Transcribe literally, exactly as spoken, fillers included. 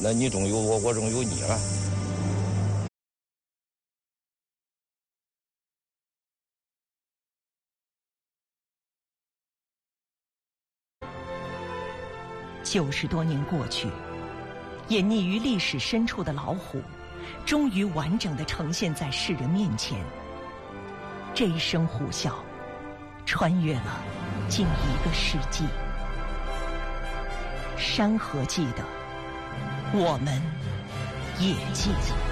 那你中有我，我中有你了。 九十多年过去，隐匿于历史深处的老虎，终于完整地呈现在世人面前。这一声虎啸，穿越了近一个世纪。山河记得，我们也记得。